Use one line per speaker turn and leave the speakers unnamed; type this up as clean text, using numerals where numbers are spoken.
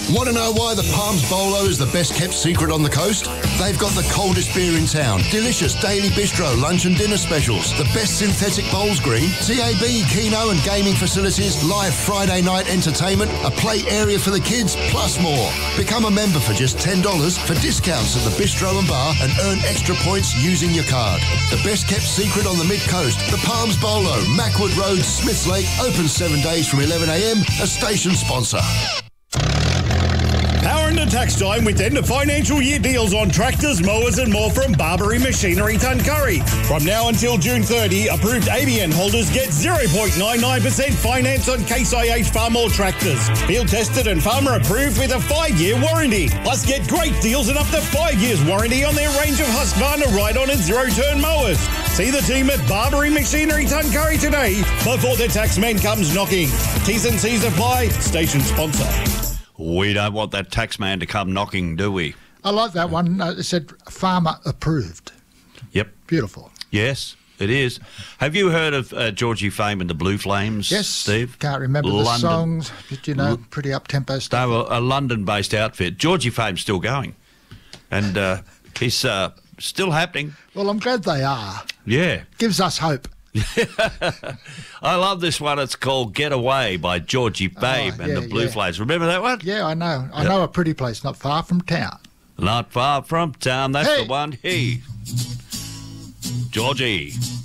Want to know why the Palms Bolo is the best kept secret on the coast? They've got the coldest beer in town, delicious daily bistro lunch and dinner specials, the best synthetic bowls green, TAB, Keno and gaming facilities, live Friday night entertainment, a play area for the kids, plus more. Become a member for just $10 for discounts at the bistro and bar and earn extra points using your card. The best kept secret on the mid-coast, the Palms Bolo, Mackwood Road, Smiths Lake, open 7 days from 11 a.m, a station sponsor.
Power into tax time with end of financial year deals on tractors, mowers and more from Barbary Machinery Tuncurry. From now until June 30, approved ABN holders get 0.99% finance on Case IH Farmall tractors. Field tested and farmer approved with a 5-year warranty. Plus get great deals and up to 5 years warranty on their range of Husqvarna ride-on and zero-turn mowers. See the team at Barbary Machinery Tuncurry today before the taxman comes knocking. T's and C's apply. Station sponsor.
We don't want that taxman to come knocking, do we?
I like that one. It said farmer approved.
Yep.
Beautiful.
Yes, it is. Have you heard of Georgie Fame and the Blue Flames,
yes,
Steve?
Can't remember the songs, but, you know, pretty up-tempo stuff.
They were a London-based outfit. Georgie Fame's still going. And he's still happening.
Well, I'm glad they are.
Yeah.
Gives us hope.
I love this one. It's called Get Away by Georgie Fame and the Blue Flames. Remember that one?
Yeah, I know. I know a pretty place not far from town.
Not far from town. That's the one. Hey, Georgie.